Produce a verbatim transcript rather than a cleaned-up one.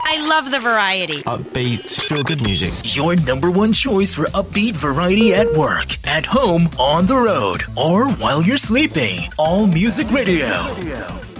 I love the variety. Upbeat, feel good music. Your number one choice for upbeat variety at work, at home, on the road, or while you're sleeping. All Music Radio.